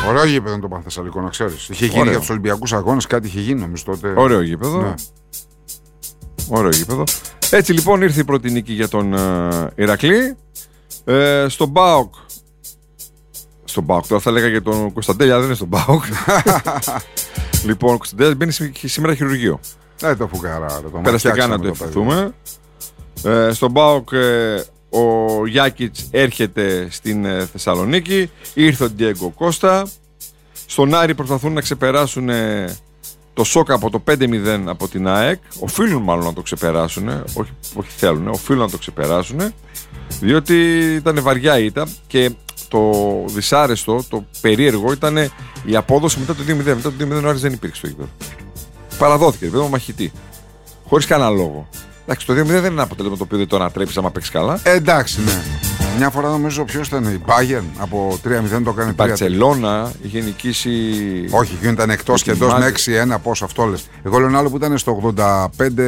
Ωραίο γήπεδο το Πανθεσσαλικό, να ξέρεις. Είχε γίνει για τους Ολυμπιακούς Αγώνες, κάτι είχε γίνει νομίζω τότε. Ωραίο γήπεδο. Ναι. Ωραίο γήπεδο. Έτσι λοιπόν ήρθε η πρώτη νίκη για τον Ηρακλή. Στον ΠΑΟΚ. Στον ΠΑΟΚ, τώρα θα έλεγα για τον Κωνσταντέλια, δεν είναι στον ΠΑΟΚ. Λοιπόν, ο Κωνσταντέλιας μπαίνει σήμερα χειρουργείο. Το φουκαρά. Περαστικά να το ευχηθούμε. Στον ΠΑΟΚ ο Γιάκιτς έρχεται στην Θεσσαλονίκη. Ήρθε ο Ντιέγκο Κώστα. Στον Άρη προσπαθούν να ξεπεράσουν το σοκ από το 5-0 από την ΑΕΚ. Οφείλουν μάλλον να το ξεπεράσουν. Όχι θέλουν, οφείλουν να το ξεπεράσουν. Διότι ήταν βαριά ήττα και το δυσάρεστο, το περίεργο ήταν η απόδοση μετά το 2-0. Μετά το 2-0 ο Άρης δεν υπήρξε στο γήπεδο. Παραδόθηκε, βέβαια, μαχητή. Χωρίς κανένα λόγο. Εντάξει, το 2-0 δεν είναι ένα αποτέλεσμα το οποίο δεν το ανατρέψει άμα παίξει καλά. Εντάξει, ναι. Μια φορά νομίζω ποιος ήταν, η Bayern από 3-0 το έκανε 3-3. Η Μπαρτσελώνα είχε νικήσει. Όχι, εκείνη ήταν εκτός και εντός με 6-1, πόσο αυτό λες. Εγώ λέω ένα άλλο που ήταν στο 85-0-3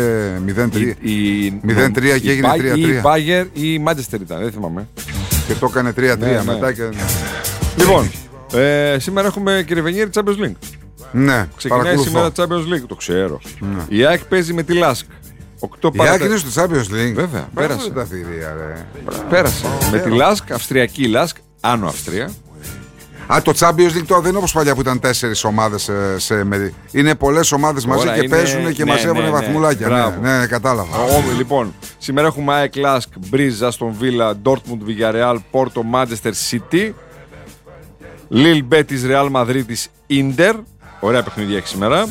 και έγινε 3-3. Η Bayern ή η Manchester ήταν, δεν θυμάμαι. Και το έκανε 3-3 μετά. Και... Λοιπόν, σήμερα έχουμε κύριε Βενιέρη Champions League. Ναι, ξεκινάει σήμερα Champions League, το ξέρω. Ναι. Η ΑΕΚ παίζει με τη Λάσκ. Η ΑΕΚ είναι στο Champions League. Βέβαια, πέρασε. Τα θηρία, πέρασε. Με τη Λάσκ, αυστριακή Λάσκ, Άνω Αυστρία. Το Champions League τώρα δεν είναι όπως παλιά που ήταν 4 ομάδες. Είναι πολλές ομάδες μαζί και παίζουν και μαζεύουν βαθμουλάκια. Ναι, κατάλαβα. Λοιπόν, σήμερα έχουμε ΑΕΚ Λάσκ, Μπριζ, Αστον Βίλα, Ντόρτμουντ, Βιγιαρεάλ, Πόρτο, Μάντσεστερ Σίτι, Λιλ Μπέτις, Ρεάλ Μαδρίτης, Ίντερ. Ωραία παιχνίδια έχει σήμερα.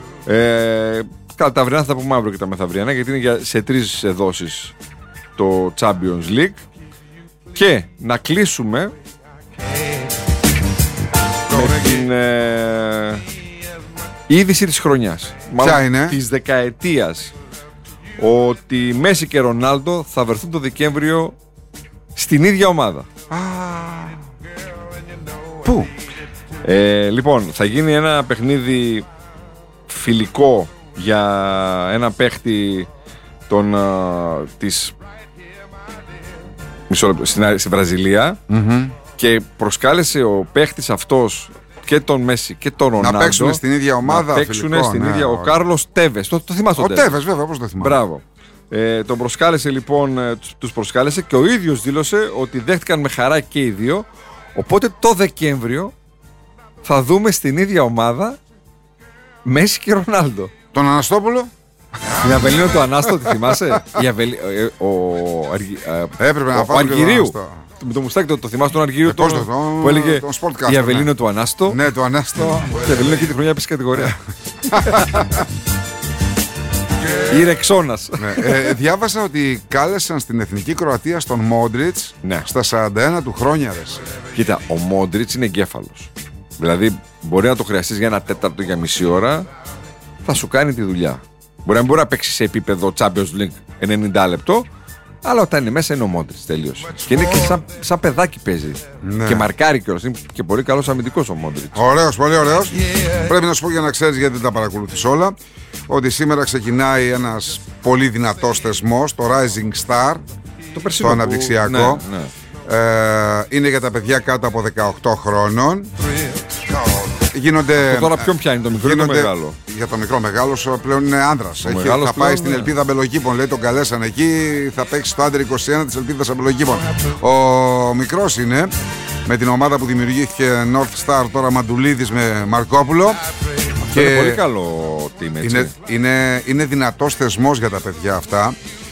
Τα αυριανά θα τα πούμε αύριο και τα μεθαυριανά, γιατί είναι σε 3 δόσεις το Champions League. Και να κλείσουμε με την είδηση της χρονιάς. Ποια είναι? Της δεκαετίας. Ότι Μέση και Ρονάλντο θα βρεθούν το Δεκέμβριο στην ίδια ομάδα. Πού? Λοιπόν, θα γίνει ένα παιχνίδι φιλικό για ένα παίχτη στη Βραζιλία, και προσκάλεσε ο παίχτης αυτός και τον Μέση και τον Ρονάλντο να παίξουν στην ίδια ομάδα. Να παίξουν στην ίδια. Ο Κάρλος Τέβες. Το θυμάσαι? Ο Τέβες, βέβαια, πώς το θυμάμαι. Μπράβο. Τον προσκάλεσε λοιπόν, τους προσκάλεσε και ο ίδιος δήλωσε ότι δέχτηκαν με χαρά και οι δύο. Οπότε το Δεκέμβριο θα δούμε στην ίδια ομάδα Μέση και Ρονάλντο. Τον Αναστόπουλο. Την Αβελίνο του Ανάστο, τη θυμάσαι? Έπρεπε να ο Αργυρίου. Με το μουστάκι το θυμάσαι τον Αργυρίου που έλεγε η Αβελίνο του Ανάστο. Ναι, του Ανάστο. Και η Αβελίνο εκεί τη χρονιά επίσης κατηγορία. Η Ρεξόνας. Διάβασα ότι κάλεσαν στην εθνική Κροατία στον Μόντριτς στα 41 του χρόνια. Κοίτα, ο Μόντριτς είναι εγκέφαλος. Δηλαδή μπορεί να το χρειαστείς για ένα τέταρτο, για μισή ώρα, θα σου κάνει τη δουλειά. Μπορεί να παίξει σε επίπεδο Champions League 90 λεπτό, αλλά όταν είναι μέσα είναι ο Μόντριτς, τελείωσε. Και είναι και σαν παιδάκι παίζει. Ναι. Και μαρκάρει κιόλας. Είναι και πολύ καλός αμυντικός ο Μόντριτς. Ωραίος, πολύ ωραίος. Πρέπει να σου πω, για να ξέρεις, γιατί δεν τα παρακολουθείς όλα, ότι σήμερα ξεκινάει ένας πολύ δυνατός θεσμός, το Rising Star, το αναπτυξιακό. Ναι. Είναι για τα παιδιά κάτω από 18 χρόνων. Γίνονται. Τώρα ποιον πιάνει, το μικρό ή το μεγάλο? Για το μικρό, μεγάλο πλέον είναι άνδρας. Θα πάει στην Ελπίδα Αμπελοκήπων. Λέει, τον καλέσαν εκεί. Θα παίξει στο Άντερ 21 της Ελπίδας Αμπελοκήπων. Ο μικρός είναι με την ομάδα που δημιουργήθηκε North Star, τώρα Μαντουλίδης με Μαρκόπουλο. Και είναι πολύ καλό team, έτσι. Είναι δυνατός θεσμός για τα παιδιά αυτά.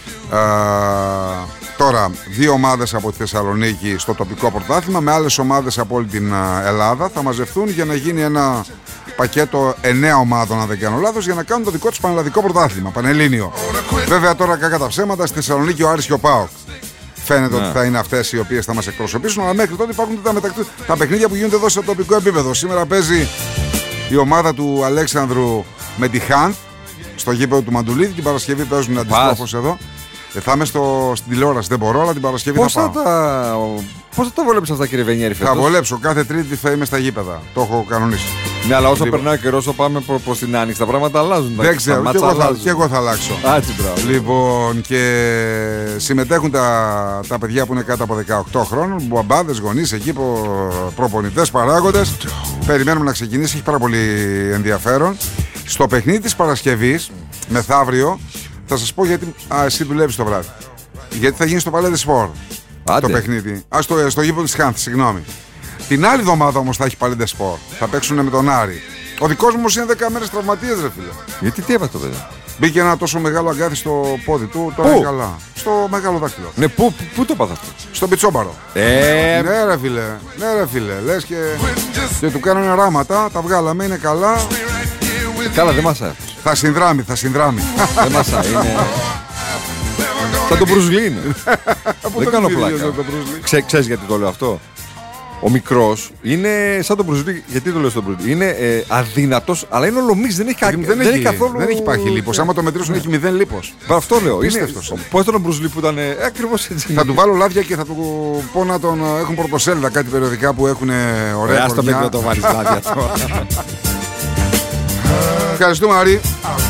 Τώρα, 2 ομάδες από τη Θεσσαλονίκη στο τοπικό πρωτάθλημα, με άλλες ομάδες από όλη την Ελλάδα θα μαζευτούν για να γίνει ένα πακέτο 9 ομάδων, αν δεν κάνω λάθος, για να κάνουν το δικό τους πανελλαδικό πρωτάθλημα, πανελλήνιο. Βέβαια, τώρα κακά τα ψέματα, στη Θεσσαλονίκη ο Άρης και ο ΠΑΟΚ φαίνεται ότι θα είναι αυτές οι οποίες θα μας εκπροσωπήσουν, αλλά μέχρι τότε υπάρχουν τα παιχνίδια που γίνονται εδώ σε τοπικό επίπεδο. Σήμερα παίζει η ομάδα του Αλέξανδρου με τη Χάνθ στο γήπεδο του Μαντουλίδη. Την Παρασκευή παίζουν αντιστρόφως εδώ. Θα είμαι στην τηλεόραση, δεν μπορώ, αλλά την Παρασκευή θα πάω. Πώς θα το βολέψεις αυτά, κύριε Βενιέρη, φέτος? Θα βολέψω, κάθε Τρίτη θα είμαι στα γήπεδα. Το έχω κανονίσει. Ναι, αλλά όσο περνάει ο καιρός, όσο πάμε προς την Άνοιξη, τα πράγματα αλλάζουν. Δεν ξέρω, και εγώ θα αλλάξω. Λοιπόν, και συμμετέχουν τα παιδιά που είναι κάτω από 18 χρόνων, μπαμπάδες, γονείς εκεί, προπονητές, παράγοντες. Περιμένουμε να ξεκινήσει, έχει πάρα πολύ ενδιαφέρον. Στο παιχνίδι της Παρασκευής, μεθαύριο, θα σας πω γιατί. Εσύ δουλεύεις το βράδυ. Γιατί θα γίνει στο Παλais des Sports το παιχνίδι. Στο γήπεδο της Χάνθης, συγγνώμη. Την άλλη εβδομάδα όμως θα έχει Palais des Sports. Θα παίξουν με τον Άρη. Ο δικός μου είναι 10 μέρες τραυματίας, ρε φίλε. Γιατί τι έπαθε το παιδί? Μπήκε ένα τόσο μεγάλο αγκάθι στο πόδι του, τώρα είναι καλά. Στο μεγάλο δάχτυλο. Ναι, πού το πάθα αυτό? Στον πιτσόμπαρο. Ναι, ρε φίλε. Λες και του κάνανε ράματα, τα βγάλαμε, είναι καλά. Καλά, δεν μασάει. Θα συνδράμει. Δεν μασάει, είναι. Σαν τον Bruce Lee είναι. Δεν κάνω πλάκα. Ξέρεις γιατί το λέω αυτό? Ο μικρός είναι σαν τον Bruce Lee. Γιατί το λέω στον Bruce Lee? Είναι αδύνατος, αλλά είναι ολομής. Δεν έχει καθόλου. Δεν έχει πάχει λίπος. Άμα το μετρήσουν έχει 0 λίπος. Αυτό λέω. Πώς ήταν ο Bruce Lee που ήταν ακριβώς έτσι? Θα του βάλω λάδια και θα του πω να τον έχουν πρωτοσέλιδα κάτι περιοδικά που έχουν ωραία. Ας το παιδί να το βάλεις λάδια. Ευχαριστούμε, Άρη.